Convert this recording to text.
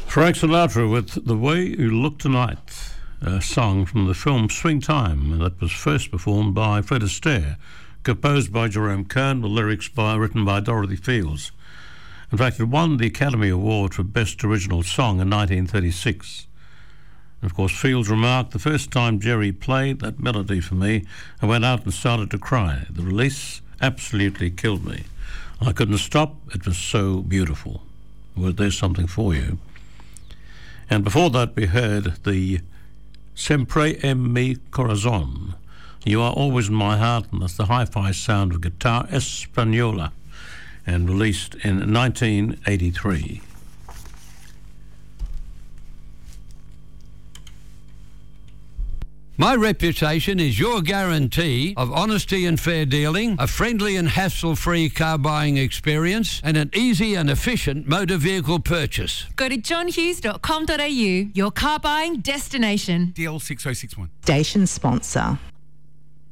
Frank Sinatra with The Way You Look Tonight, a song from the film Swing Time, and that was first performed by Fred Astaire, composed by Jerome Kern, with lyrics written by Dorothy Fields. In fact, it won the Academy Award for Best Original Song in 1936. And of course, Fields remarked, "The first time Jerry played that melody for me, I went out and started to cry. The release absolutely killed me. I couldn't stop. It was so beautiful." Well, there's something for you. And before that, we heard the Sempre en mi corazón. You Are Always in My Heart, and that's the hi-fi sound of Guitar Española, and released in 1983. My reputation is your guarantee of honesty and fair dealing, a friendly and hassle-free car buying experience, and an easy and efficient motor vehicle purchase. Go to johnhughes.com.au, your car buying destination. DL6061. Station sponsor.